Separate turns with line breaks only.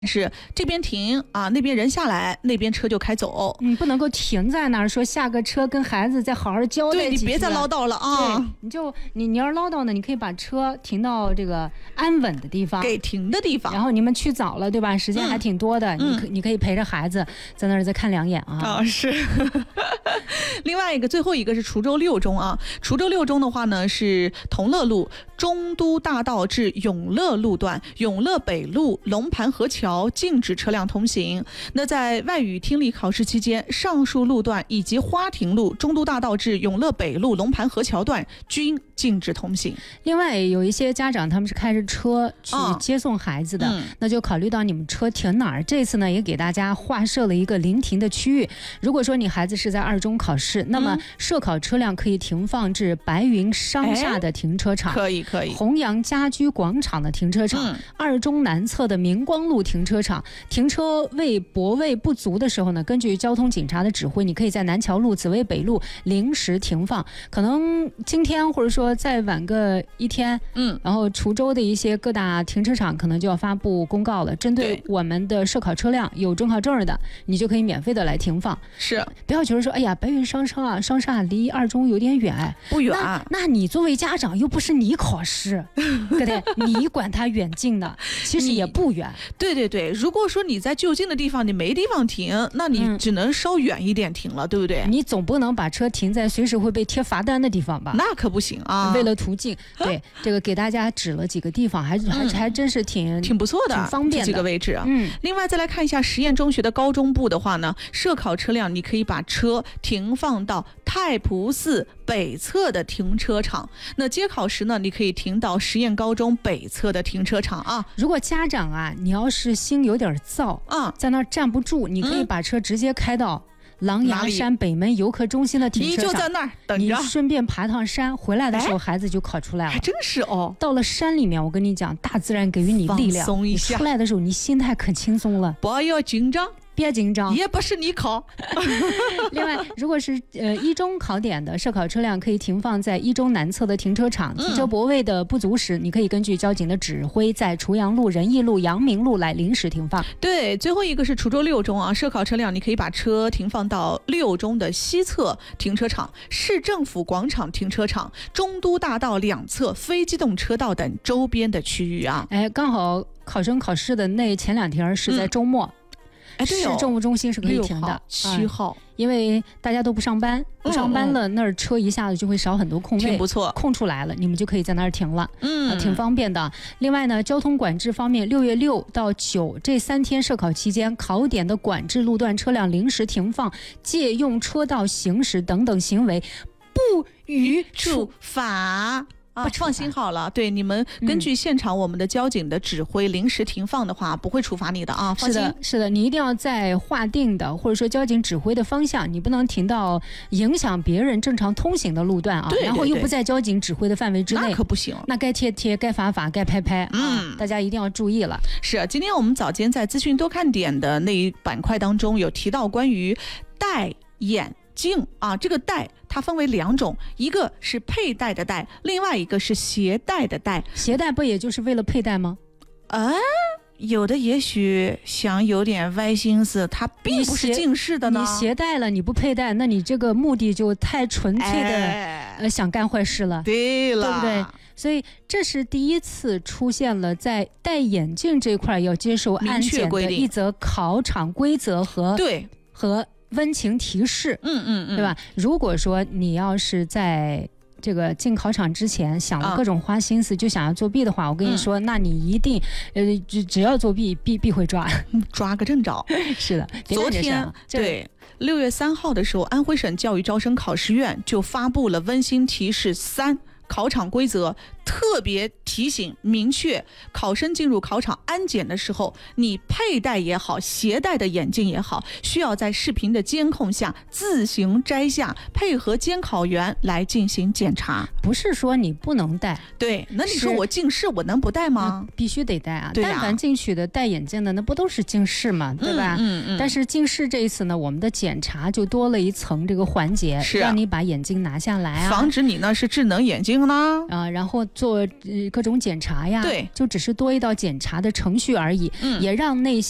是这边停啊，那边人下来，那边车就开走。
你不能够停在那儿说下个车跟孩子再好好交代
对，你别再唠叨了啊！
对，你要是唠叨呢，你可以把车停到这个安稳的地方，
给停的地方。
然后你们去早了，对吧？时间还挺多的，你可以陪着孩子在那儿再看两眼啊。
是。另外一个，最后一个是滁州六中啊。滁州六中的话呢，是同乐路、中都大道至永乐路段、永乐北路、龙盘河桥禁止车辆通行。那在外语听力考试期间，上述路段以及花亭路、中都大道至永乐北路、龙盘河桥段均禁止通行。
另外有一些家长他们是开着车去接送孩子的，那就考虑到你们车停哪儿。这次呢也给大家划设了一个临停的区域。如果说你孩子是在二中考试，那么涉考车辆可以停放至白云商厦的停车场，
可以
弘扬家居广场的停车场，二中南侧的明光路停车场。停车位泊位不足的时候呢，根据交通警察的指挥，你可以在南桥路、紫薇北路临时停放。可能今天或者说再晚个一天，然后滁州的一些各大停车场可能就要发布公告了，针对我们的涉考车辆有准考证的，你就可以免费的来停放。
是，
不要觉得说，哎呀，白云商厦离二中有点远，
不远。
那你作为家长又不是你考试，对不对？你管它远近的，其实也不远。
对，如果说你在就近的地方你没地方停，那你只能稍远一点停了，对不对？
你总不能把车停在随时会被贴罚单的地方吧？
那可不行啊！
为了途径，对这个给大家指了几个地方，还真是挺
不错的，
挺方便的
几个位置。另外再来看一下实验中学的高中部的话呢，涉考车辆你可以把车停放到太仆寺北侧的停车场。那接考时呢，你可以停到实验高中北侧的停车场啊。
如果家长啊，你要是心有点燥在那儿站不住，你可以把车直接开到狼牙山北门游客中心的停车场，
你就在那儿等着，
你顺便爬趟山，回来的时候孩子就考出来了。
还真是哦。
到了山里面，我跟你讲，大自然给予你力量，
放松一下，
你出来的时候你心态可轻松了。
不要紧张，
别紧张，
也不是你考。
另外，如果是一中考点的涉考车辆，可以停放在一中南侧的停车场。停车泊位的不足时，你可以根据交警的指挥，在滁阳路、仁义路、阳明路来临时停放。
对，最后一个是滁州六中啊，涉考车辆你可以把车停放到六中的西侧停车场、市政府广场停车场、中都大道两侧非机动车道等周边的区域啊。
刚好考生考试的那前2天是在周末。市政务中心是可以停的
，7号，
因为大家都不上班，了，那儿车一下子就会少很多空位，
挺不错，
空出来了，你们就可以在那儿停了，挺方便的。另外呢，交通管制方面，6月6到9这3天涉考期间，考点的管制路段车辆临时停放、借用车道行驶等等行为，不予处罚。
放心好了，对，你们根据现场我们的交警的指挥临时停放的话，不会处罚你的啊，放心。
是的，你一定要在划定的或者说交警指挥的方向，你不能停到影响别人正常通行的路段啊，
对，
然后又不在交警指挥的范围之内，
那可不行。
那该贴，该罚，该拍，大家一定要注意了。
是，今天我们早间在资讯多看点的那一板块当中有提到关于戴眼镜啊，这个戴它分为2种，一个是佩戴的戴，另外一个是携带的戴。
携带不也就是为了佩戴吗？
有的也许想有点歪心思，它并不是近视的呢。
你携带了你不佩戴，那你这个目的就太纯粹的想干坏事了。
对了，
对不对？所以这是第一次出现了在戴眼镜这块要接受安检的一则考场规则和温情提示，对吧？如果说你要是在这个进考场之前想了各种花心思，就想要作弊的话，我跟你说，那你一定只要作弊必会抓
个正着。
是的，
昨天对6月3号的时候，安徽省教育招生考试院就发布了温馨提示3考场规则，特别提醒明确，考生进入考场安检的时候，你佩戴也好，携带的眼镜也好，需要在视频的监控下自行摘下，配合监考员来进行检查。
不是说你不能戴，
对，那你说我近视，我能不戴吗？
必须得戴啊！
对
但凡进去的戴眼镜的，那不都是近视吗？对吧？但是近视这一次呢，我们的检查就多了一层这个环节，让你把眼镜拿下来
防止你呢是智能眼镜呢
然后做各种检查呀，
对，
就只是多一道检查的程序而已，也让那些